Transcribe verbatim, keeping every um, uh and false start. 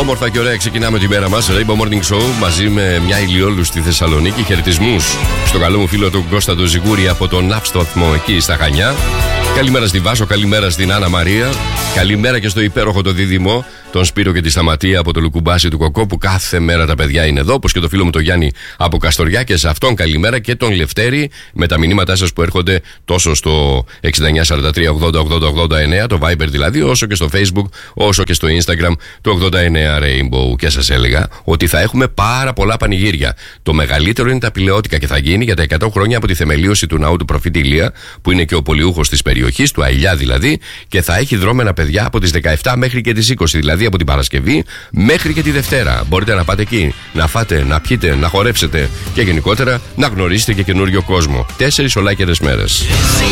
Όμορφα και ωραία ξεκινάμε τη μέρα μας. Rainbow Morning Show μαζί με μια ηλιόλου στη Θεσσαλονίκη. Χαιρετισμούς στο καλό μου φίλο του Κώστα τον Ζιγούρη από τον Ναύσταθμο εκεί στα Χανιά. Καλημέρα στη Βάσο, καλημέρα στην Άννα Μαρία. Καλημέρα και στο υπέροχο το δίδυμο, τον Σπύρο και τη Σταματία από το Λουκουμπάσι του Κοκό, που κάθε μέρα τα παιδιά είναι εδώ. Όπως και το φίλο μου τον Γιάννη από Καστοριά, και σε αυτόν καλημέρα, και τον Λευτέρη με τα μηνύματά σας που έρχονται τόσο στο εξήντα εννιά σαράντα τρία ογδόντα ογδόντα ογδόντα εννέα, το Viber δηλαδή, όσο και στο Facebook, όσο και στο Instagram, το ογδόντα εννέα Rainbow. Και σας έλεγα ότι θα έχουμε πάρα πολλά πανηγύρια. Το μεγαλύτερο είναι τα πηλαιώτικα και θα γίνει για τα εκατό χρόνια από τη θεμελίωση του ναού του Προφήτη Ηλία, που είναι και ο πολιούχος της περιοχής, του Αηλιά δηλαδή, και θα έχει δρόμενα παιδιά από τις δεκαεπτά μέχρι και τις είκοσι, δηλαδή από την Παρασκευή μέχρι και τη Δευτέρα. Μπορείτε να πάτε εκεί, να φάτε, να πιείτε, να χορέψετε και γενικότερα να γνωρίσετε και καινούριο κόσμο. Τέσσερις ολάκερες μέρες.